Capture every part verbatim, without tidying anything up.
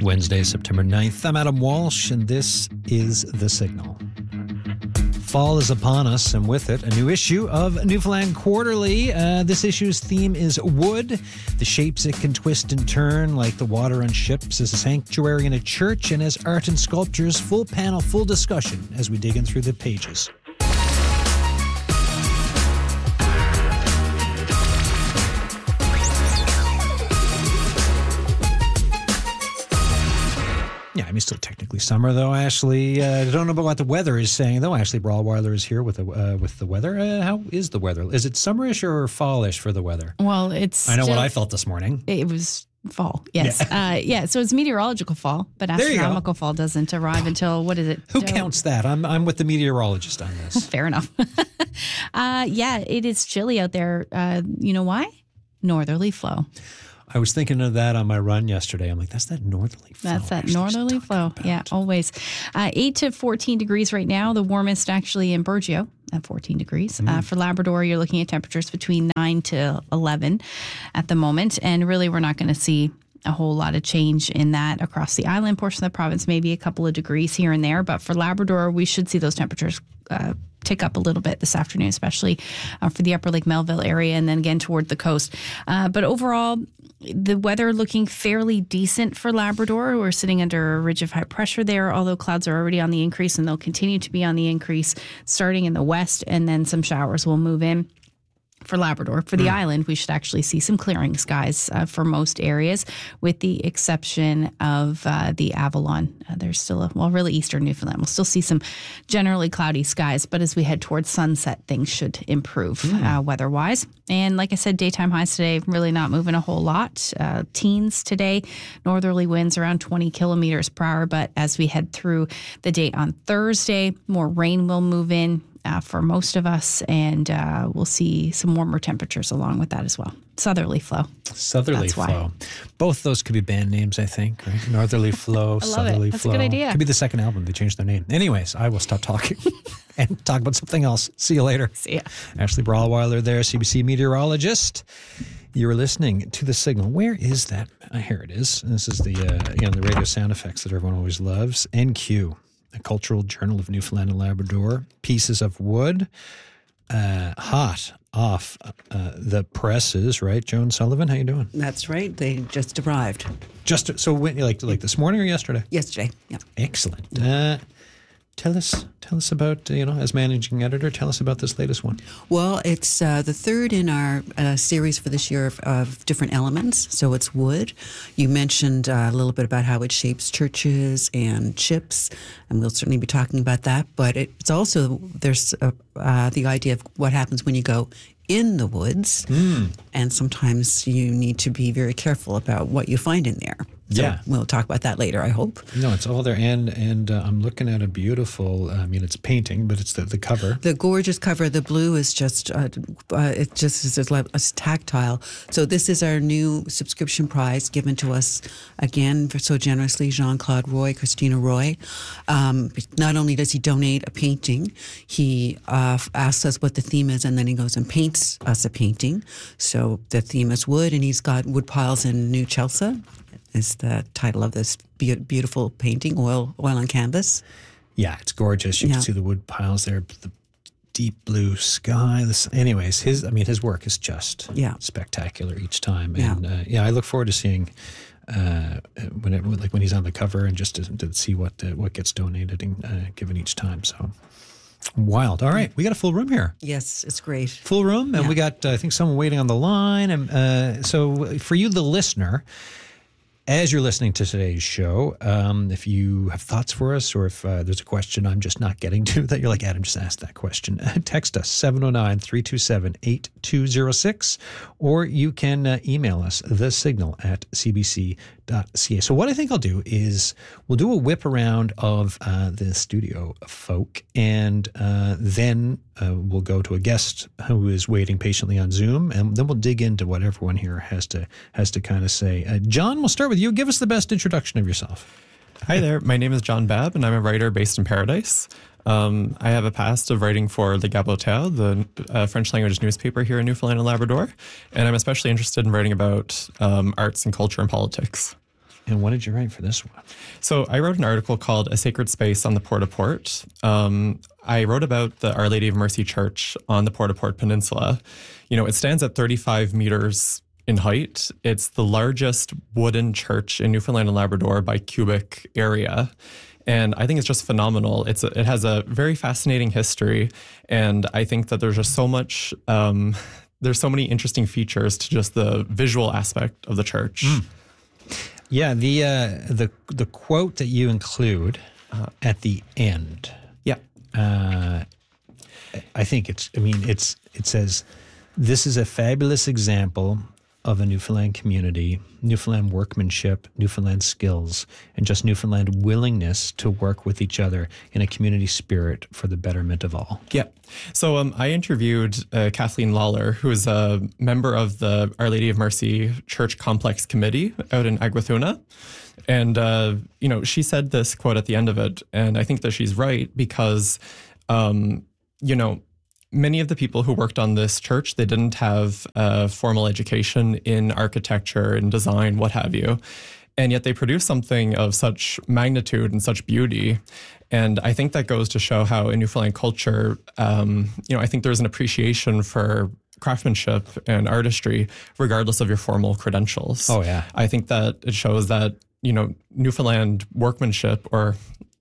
Wednesday, September ninth. I'm Adam Walsh, and this is The Signal. Fall is upon us, and with it, a new issue of Newfoundland Quarterly. Uh, this issue's theme is wood, the shapes it can twist and turn, like the water on ships, as a sanctuary in a church, and as art and sculptures. Full panel, full discussion as we dig in through the pages. Yeah, I mean, still technically summer, though, Ashley. I uh, don't know about what the weather is saying, though. Ashley Brawlweiler is here with the uh, with the weather. Uh, how is the weather? Is it summerish or fallish for the weather? Well, it's... I know still, what I felt this morning. It was fall, yes. Yeah, uh, yeah so it's meteorological fall, but astronomical fall doesn't arrive until, what is it? Who Do- counts that? I'm I'm with the meteorologist on this. Fair enough. uh, yeah, it is chilly out there. Uh, you know why? Northerly flow. I was thinking of that on my run yesterday. I'm like, that's that northerly flow. That's that northerly flow. About. Yeah, always. Uh, eight to fourteen degrees right now. The warmest actually in Burgeo at fourteen degrees. Mm. Uh, for Labrador, you're looking at temperatures between nine to eleven at the moment. And really, we're not going to see a whole lot of change in that across the island portion of the province, maybe a couple of degrees here and there. But for Labrador, we should see those temperatures uh, tick up a little bit this afternoon, especially uh, for the Upper Lake Melville area and then again toward the coast. Uh, but overall, the weather looking fairly decent for Labrador. We're sitting under a ridge of high pressure there, although clouds are already on the increase and they'll continue to be on the increase starting in the west, and then some showers will move in. For Labrador, for the mm. island, we should actually see some clearing skies uh, for most areas, with the exception of uh, the Avalon. Uh, there's still, a, well, really eastern Newfoundland. We'll still see some generally cloudy skies, but as we head towards sunset, things should improve mm. uh, weather-wise. And like I said, daytime highs today really not moving a whole lot. Uh, teens today, northerly winds around twenty kilometers per hour, but as we head through the day on Thursday, more rain will move in. Uh, for most of us, and uh, we'll see some warmer temperatures along with that as well. Southerly flow. Southerly That's flow. Why. Both those could be band names, I think, right? Northerly flow, I love southerly it. That's flow. a good idea. Could be the second album. They changed their name. Anyways, I will stop talking and talk about something else. See you later. See ya. Ashley Brawlweiler there, C B C meteorologist. You were listening to The Signal. Where is that? Uh, here it is. This is the uh, you know the radio sound effects that everyone always loves. N Q. A Cultural Journal of Newfoundland and Labrador, pieces of wood, uh, hot off uh, the presses, right? Joan Sullivan, how you doing? That's right. They just arrived. Just so when, like like this morning or yesterday? Yesterday. Yeah. Excellent. Uh, tell us tell us about uh, you know as managing editor. Tell us about this latest one. Well, it's uh, the third in our uh, series for this year of, of different elements. So it's wood. You mentioned uh, a little bit about how it shapes churches and ships, and we'll certainly be talking about that. But it, it's also there's uh, uh, the idea of what happens when you go in the woods, mm. and sometimes you need to be very careful about what you find in there. So yeah. We'll talk about that later, I hope. No, it's all there. And and uh, I'm looking at a beautiful, I mean, it's a painting, but it's the, the cover. The gorgeous cover. The blue is just, uh, uh, it just is like it's tactile. So this is our new subscription prize given to us, again, for so generously, Jean-Claude Roy, Christina Roy. Um, not only does he donate a painting, he uh, asks us what the theme is, and then he goes and paints us a painting. So the theme is wood, and he's got wood piles in New Chelsea. Is the title of this be- beautiful painting, oil oil on canvas. Yeah, it's gorgeous. You yeah. can see the wood piles there, the deep blue sky. This, anyways, his I mean, his work is just yeah. spectacular each time. Yeah. And uh, yeah, I look forward to seeing uh, when it, like when he's on the cover and just to, to see what uh, what gets donated and uh, given each time. So wild. All right, we got a full room here. Yes, it's great. Full room, and yeah. we got uh, I think someone waiting on the line. And uh, so for you, the listener. As you're listening to today's show, um, if you have thoughts for us or if uh, there's a question I'm just not getting to that you're like, Adam, just ask that question, text us seven oh nine, three two seven, eight two oh six, or you can uh, email us thesignal at c b c dot c a. So what I think I'll do is we'll do a whip around of uh, the studio folk, and uh, then uh, we'll go to a guest who is waiting patiently on Zoom, and then we'll dig into what everyone here has to has to kind of say. Uh, John, we'll start with you. Give us the best introduction of yourself. Hi there. My name is John Babb, and I'm a writer based in Paradise. Um, I have a past of writing for Le Gaboteur, the uh, French language newspaper here in Newfoundland and Labrador, and I'm especially interested in writing about um, arts and culture and politics. And what did you write for this one? So I wrote an article called A Sacred Space on the Port-au-Port. Um, I wrote about the Our Lady of Mercy Church on the Port-au-Port Peninsula. You know, it stands at thirty-five meters in height. It's the largest wooden church in Newfoundland and Labrador by cubic area. And I think it's just phenomenal. It's a, it has a very fascinating history. And I think that there's just so much, um, there's so many interesting features to just the visual aspect of the church. Mm. Yeah, the uh, the the quote that you include uh, at the end. Yeah, uh, I think it's. I mean, it's. It says, "This is a fabulous example of a Newfoundland community, Newfoundland workmanship, Newfoundland skills, and just Newfoundland willingness to work with each other in a community spirit for the betterment of all." Yeah. So um, I interviewed uh, Kathleen Lawler, who is a member of the Our Lady of Mercy Church Complex Committee out in Aguathuna. And, uh, you know, she said this quote at the end of it, and I think that she's right because, um, you know, many of the people who worked on this church, they didn't have a formal education in architecture and design, what have you. And yet they produced something of such magnitude and such beauty. And I think that goes to show how in Newfoundland culture, um, you know, I think there's an appreciation for craftsmanship and artistry, regardless of your formal credentials. Oh, yeah. I think that it shows that, you know, Newfoundland workmanship, or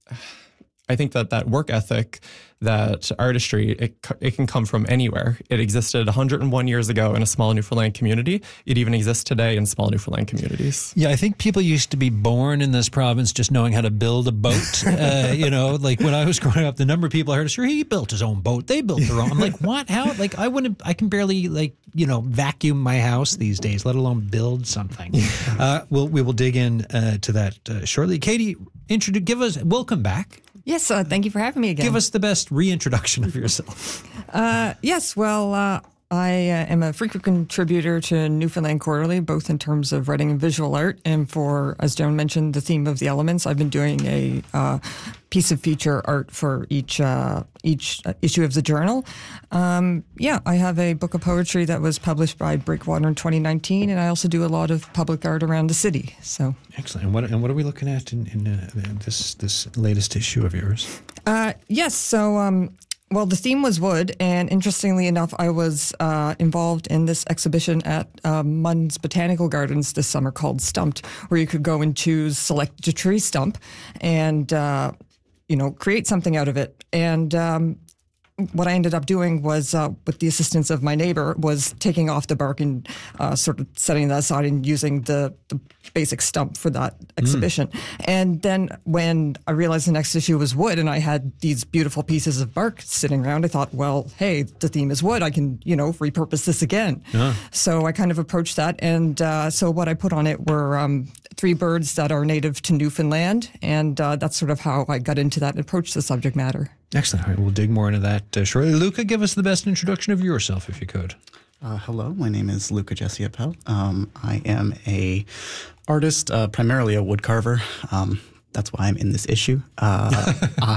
I think that that work ethic, that artistry, it, it can come from anywhere. It existed one hundred one years ago in a small Newfoundland community. It even exists today in small Newfoundland communities. Yeah, I think people used to be born in this province just knowing how to build a boat. uh, you know, like when I was growing up, the number of people I heard, sure, he built his own boat. They built their own. I'm like, what? How? Like, I wouldn't, I can barely, like, you know, vacuum my house these days, let alone build something. Uh, we'll, we will dig in uh, to that uh, shortly. Katie, introduce, give us, welcome back. Yes, uh, thank you for having me again. Give us the best reintroduction of yourself. Uh, yes, well, uh, I uh, am a frequent contributor to Newfoundland Quarterly, both in terms of writing and visual art. And for, as Joan mentioned, the theme of the elements, I've been doing a uh, piece of feature art for each uh, each issue of the journal. Um, yeah, I have a book of poetry that was published by Breakwater in twenty nineteen, and I also do a lot of public art around the city. So excellent. And what and what are we looking at in, in uh, this this latest issue of yours? Uh, yes. So. Um, Well, the theme was wood, and interestingly enough, I was uh, involved in this exhibition at uh, Munn's Botanical Gardens this summer called Stumped, where you could go and choose, select a tree stump, and uh, you know, create something out of it. And um, what I ended up doing was, uh, with the assistance of my neighbor, was taking off the bark and uh, sort of setting that aside and using the, the basic stump for that exhibition. Mm. And then when I realized the next issue was wood and I had these beautiful pieces of bark sitting around, I thought, well, hey, the theme is wood. I can, you know, repurpose this again. Yeah. So I kind of approached that. And uh, so what I put on it were um, three birds that are native to Newfoundland. And uh, that's sort of how I got into that and approached the subject matter. Excellent. All right, we'll dig more into that uh, shortly. Luca, give us the best introduction of yourself, if you could. Uh, hello, my name is Luca Jesse Appel. Um, I am a artist, uh, primarily a woodcarver. Um, that's why I'm in this issue. Uh,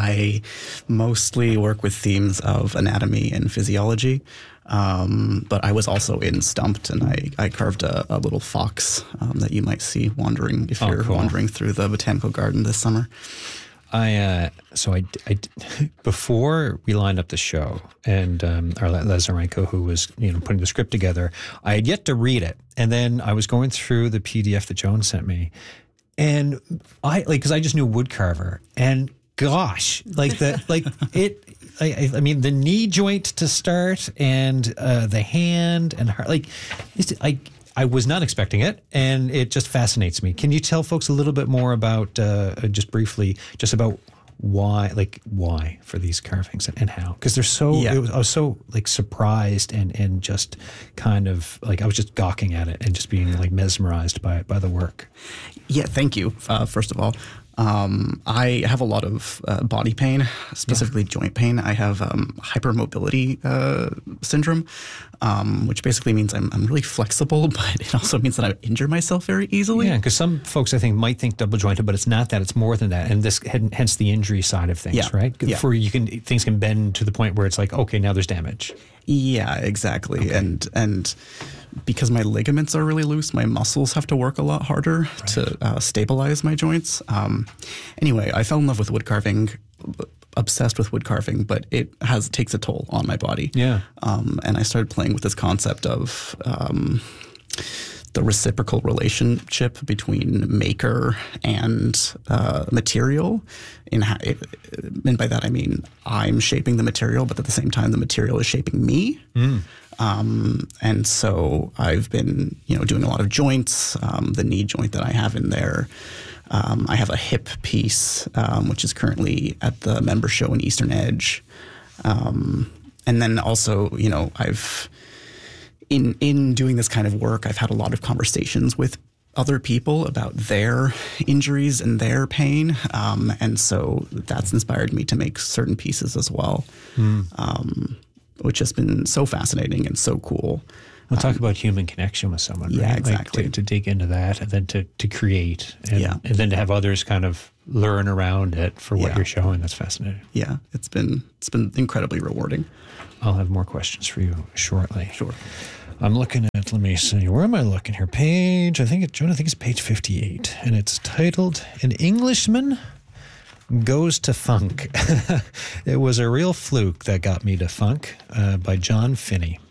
I mostly work with themes of anatomy and physiology, um, but I was also in Stumped, and I, I carved a, a little fox um, that you might see wandering if oh, you're cool. wandering through the botanical garden this summer. I uh, so I, I before we lined up the show, and um, our Lazarenko, who was you know putting the script together, I had yet to read it, and then I was going through the P D F that Joan sent me, and I like because I just knew woodcarver, and gosh, like the like it. I, I mean, the knee joint to start, and uh, the hand and heart, like it's, I. I was not expecting it, and it just fascinates me. Can you tell folks a little bit more about, uh, just briefly, just about why, like why for these carvings and, and how? Because they're so, yeah. it was, I was so like surprised and, and just kind of like I was just gawking at it and just being like mesmerized by by the work. Yeah, thank you. Uh, first of all. Um, I have a lot of uh, body pain, specifically yeah. joint pain. I have um, hypermobility uh, syndrome, um, which basically means I'm, I'm really flexible, but it also means that I injure myself very easily. Yeah, because some folks, I think, might think double jointed, but it's not that. It's more than that. And this, hence the injury side of things, Yeah. right? Yeah. For you can, things can bend to the point where it's like, okay, now there's damage. Yeah, exactly. And and because my ligaments are really loose, my muscles have to work a lot harder to uh, stabilize my joints. Um, anyway, I fell in love with wood carving, obsessed with wood carving, but it has takes a toll on my body. Yeah. Um, and I started playing with this concept of um, the reciprocal relationship between maker and uh, material. In ha- and by that I mean I'm shaping the material, but at the same time the material is shaping me. Mm. Um, and so I've been, you know, doing a lot of joints. Um, the knee joint that I have in there. Um, I have a hip piece, um, which is currently at the member show in Eastern Edge. Um, and then also, you know, I've in in doing this kind of work, I've had a lot of conversations with other people about their injuries and their pain. Um, and so that's inspired me to make certain pieces as well, mm. um, which has been so fascinating and so cool. We'll talk about human connection with someone, yeah, right? exactly. Like to, to dig into that and then to, to create and, yeah. and then to have others kind of learn around it for what yeah. you're showing. That's fascinating. Yeah, it's been it's been incredibly rewarding. I'll have more questions for you shortly. Sure. I'm looking at, let me see, where am I looking here? Page, I think, it, Joan, I think it's page fifty-eight, and it's titled, An Englishman Goes to Funk. It was a real fluke that got me to funk uh, by John Finney.